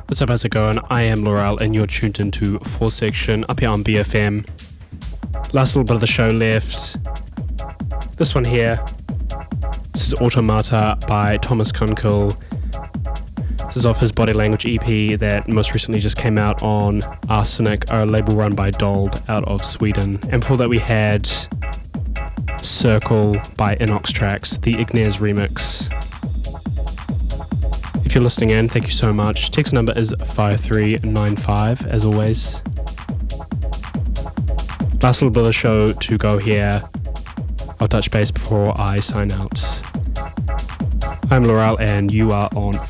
What's up, how's it going? I am Laurel and you're tuned into Full Section up here on BFM. Last little bit of the show left. This one here. This is Automata by Thomas Kunkel. This is off his Body Language EP that most recently just came out on Arsenic, our label run by Dold out of Sweden. And before that we had Circle by Inox Tracks, the Ignaz remix. If you're listening in, thank you so much. Text number is 5395, as always. Last little bit of the show to go here. I'll touch base before I sign out. I'm Laurel and you are on